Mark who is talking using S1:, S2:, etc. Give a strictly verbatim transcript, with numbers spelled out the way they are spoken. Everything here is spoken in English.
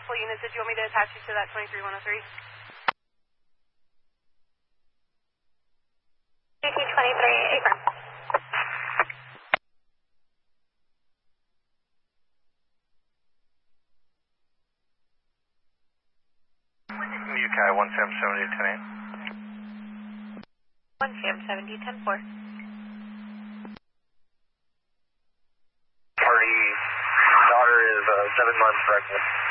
S1: multiple units. Did you want me to attach you to that twenty-three one oh three?
S2: T T twenty-three, affirm.
S3: U K I one C M seventy, ten eight.
S2: one C M seventy, ten four.
S3: Party daughter is uh, seven months pregnant.